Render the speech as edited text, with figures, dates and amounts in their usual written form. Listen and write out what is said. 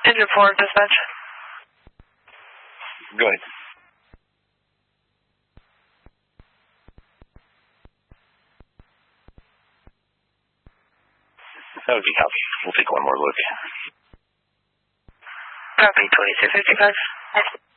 Engine 4, dispatch. Go ahead. Okay, copy. We'll take one more look. Copy, 2655.